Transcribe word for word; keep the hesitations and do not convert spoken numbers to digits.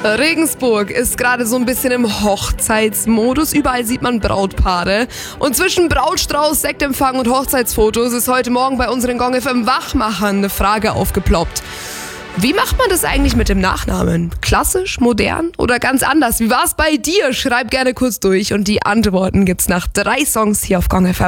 Regensburg ist gerade so ein bisschen im Hochzeitsmodus. Überall sieht man Brautpaare. Und zwischen Brautstrauß, Sektempfang und Hochzeitsfotos ist heute Morgen bei unseren Gong F M Wachmachern eine Frage aufgeploppt. Wie macht man das eigentlich mit dem Nachnamen? Klassisch, modern oder ganz anders? Wie war's bei dir? Schreib gerne kurz durch und die Antworten gibt's nach drei Songs hier auf Gong F M.